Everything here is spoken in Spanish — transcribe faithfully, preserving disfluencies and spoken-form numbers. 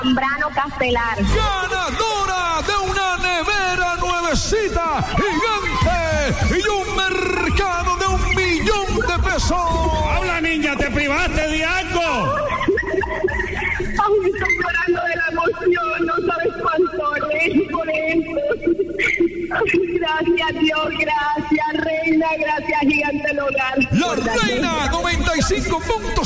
Zambrano Castelar. Ganadora de una nevera nuevecita, gigante, y un mercado de un millón de pesos. Habla, niña, ¿te privaste de algo? Ay, estoy llorando de la emoción, no sabes cuánto reí por esto. Gracias, Dios, gracias, Reina, gracias, Gigante del Hogar. La Reina noventa y cinco punto